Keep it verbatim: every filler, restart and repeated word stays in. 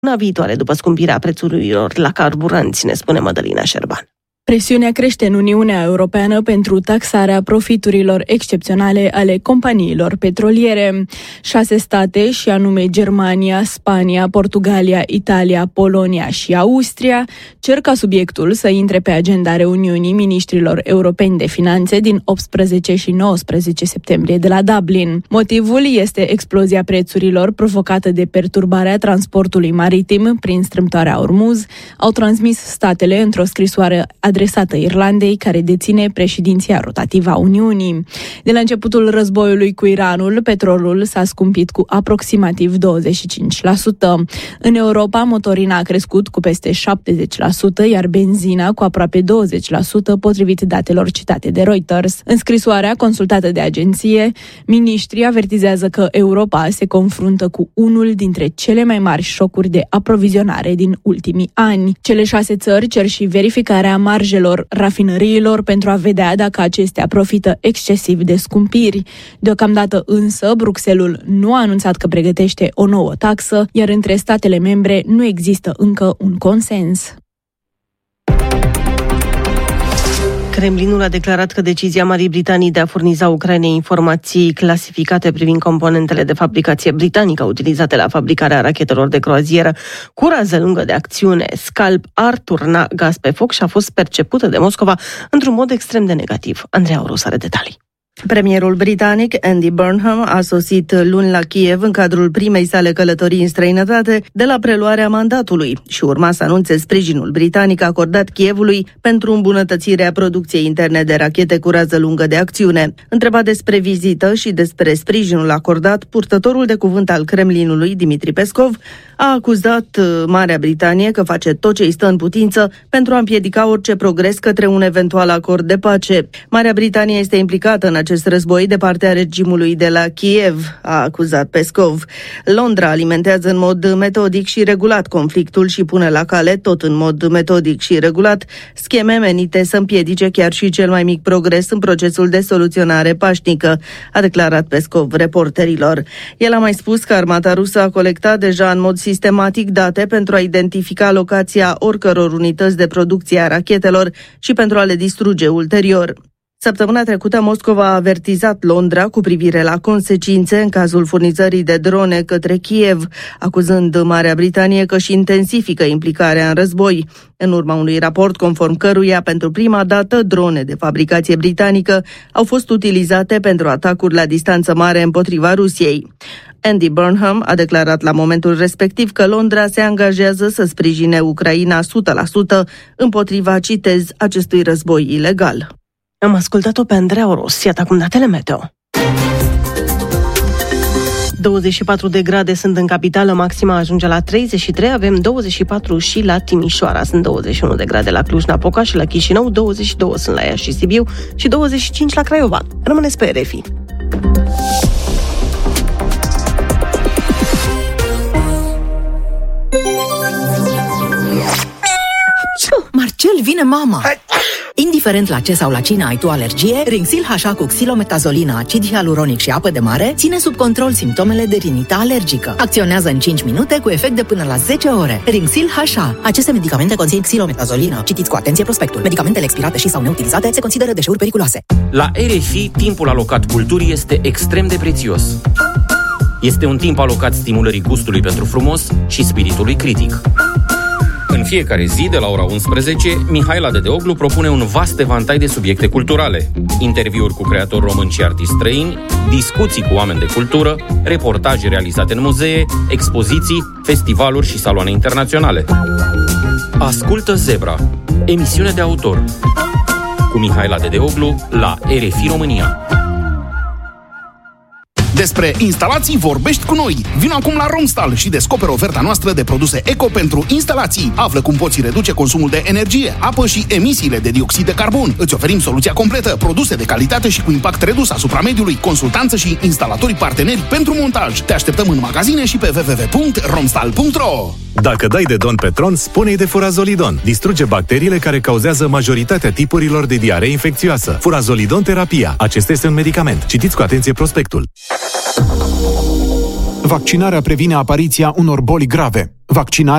Luna viitoare, după scumpirea prețurilor la carburanți, ne spune Mădălina Șerban. Presiunea crește în Uniunea Europeană pentru taxarea profiturilor excepționale ale companiilor petroliere. Șase state, și anume Germania, Spania, Portugalia, Italia, Polonia și Austria, cer ca subiectul să intre pe agenda reuniunii miniștrilor europeni de finanțe din optsprezece și nouăsprezece septembrie de la Dublin. Motivul este explozia prețurilor provocată de perturbarea transportului maritim prin strâmtoarea Ormuz, au transmis statele într-o scrisoare adresată Irlandei, care deține președinția rotativă a Uniunii. De la începutul războiului cu Iranul, petrolul s-a scumpit cu aproximativ douăzeci și cinci la sută. În Europa, motorina a crescut cu peste șaptezeci la sută, iar benzina cu aproape douăzeci la sută, potrivit datelor citate de Reuters. În scrisoarea consultată de agenție, miniștrii avertizează că Europa se confruntă cu unul dintre cele mai mari șocuri de aprovizionare din ultimii ani. Cele șase țări cer și verificarea marjelor rafinăriilor pentru a vedea dacă acestea profită excesiv de scumpiri. Deocamdată însă, Bruxelles nu a anunțat că pregătește o nouă taxă, iar între statele membre nu există încă un consens. Kremlinul a declarat că decizia Marii Britanii de a furniza Ucrainei informații clasificate privind componentele de fabricație britanică utilizate la fabricarea rachetelor de croazieră cu rază lungă de acțiune Scalp ar turna gaz pe foc și a fost percepută de Moscova într-un mod extrem de negativ. Andreea Oros are detalii. Premierul britanic Andy Burnham a sosit luni la Kiev în cadrul primei sale călătorii în străinătate de la preluarea mandatului și urma să anunțe sprijinul britanic acordat Kievului pentru îmbunătățirea producției interne de rachete cu rază lungă de acțiune. Întrebat despre vizită și despre sprijinul acordat, purtătorul de cuvânt al Kremlinului, Dmitri Peskov, a acuzat Marea Britanie că face tot ce îi stă în putință pentru a împiedica orice progres către un eventual acord de pace. Marea Britanie este implicată în acest război de partea regimului de la Kiev, a acuzat Peskov. Londra alimentează în mod metodic și regulat conflictul și pune la cale, tot în mod metodic și regulat, scheme menite să împiedice chiar și cel mai mic progres în procesul de soluționare pașnică, a declarat Peskov reporterilor. El a mai spus că armata rusă a colectat deja în mod sistematic date pentru a identifica locația oricăror unități de producție a rachetelor și pentru a le distruge ulterior. Săptămâna trecută, Moscova a avertizat Londra cu privire la consecințe în cazul furnizării de drone către Kiev, acuzând Marea Britanie că își intensifică implicarea în război, în urma unui raport conform căruia, pentru prima dată, drone de fabricație britanică au fost utilizate pentru atacuri la distanță mare împotriva Rusiei. Andy Burnham a declarat la momentul respectiv că Londra se angajează să sprijine Ucraina o sută la sută împotriva, citez, acestui război ilegal. Am ascultat-o pe Andreea Oros. Iată acum datele meteo. douăzeci și patru de grade sunt în capitală, maxima ajunge la treizeci și trei, avem douăzeci și patru și la Timișoara, sunt douăzeci și unu de grade la Cluj-Napoca și la Chișinău, douăzeci și doi sunt la Iași și Sibiu și douăzeci și cinci la Craiova. Rămâneți pe R F I. Marcel, vine mama! Indiferent la ce sau la cine ai tu alergie, Rinxil H A cu xilometazolină, acid hialuronic și apă de mare ține sub control simptomele de rinită alergică. Acționează în cinci minute cu efect de până la zece ore. Rinxil H A. Aceste medicamente conțin xilometazolină. Citiți cu atenție prospectul. Medicamentele expirate și sau neutilizate se consideră deșeuri periculoase. La R F I, timpul alocat culturii este extrem de prețios. Este un timp alocat stimulării gustului pentru frumos și spiritului critic. În fiecare zi, de la ora unsprezece, Mihaela Dedeoglu propune un vast evantai de subiecte culturale. Interviuri cu creatori români și artiști străini, discuții cu oameni de cultură, reportaje realizate în muzee, expoziții, festivaluri și saloane internaționale. Ascultă Zebra, emisiune de autor, cu Mihaela Dedeoglu la R F I România. Despre instalații vorbești cu noi. Vino acum la Romstal și descoperă oferta noastră de produse eco pentru instalații. Află cum poți reduce consumul de energie, apă și emisiile de dioxid de carbon. Îți oferim soluția completă, produse de calitate și cu impact redus asupra mediului, consultanță și instalatorii parteneri pentru montaj. Te așteptăm în magazine și pe w w w punct romstal punct r o. Dacă dai de don pe tron, spune-i de Furazolidon. Distruge bacteriile care cauzează majoritatea tipurilor de diaree infecțioasă. Furazolidon terapia. Acesta este un medicament. Citiți cu atenție prospectul. Vaccinarea previne apariția unor boli grave. Vaccinarea